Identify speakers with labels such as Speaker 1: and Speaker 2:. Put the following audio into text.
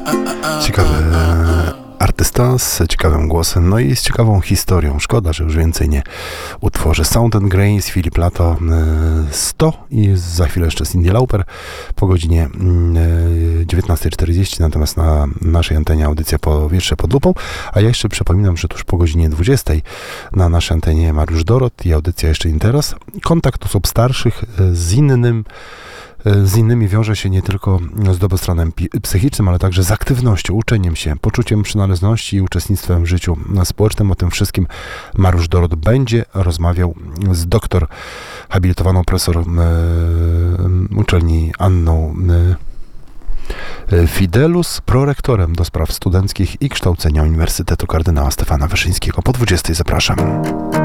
Speaker 1: Ciekawy artysta z ciekawym głosem, no i z ciekawą historią. Szkoda, że już więcej nie utworzy. Sound and Grace, Philip Lato 100 i za chwilę jeszcze Cyndi Lauper po godzinie 19:40, natomiast na naszej antenie audycja Powietrze pod lupą, a ja jeszcze przypominam, że tuż po godzinie 20 na naszej antenie Mariusz Dorot i audycja Jeszcze nie teraz. Kontakt osób starszych z innymi wiąże się nie tylko z dobrostanem psychicznym, ale także z aktywnością, uczeniem się, poczuciem przynależności i uczestnictwem w życiu społecznym. O tym wszystkim Mariusz Dorot będzie rozmawiał z doktor habilitowaną profesor uczelni Anną Fidelus, prorektorem do spraw studenckich i kształcenia Uniwersytetu Kardynała Stefana Wyszyńskiego. Po 20:00 zapraszam.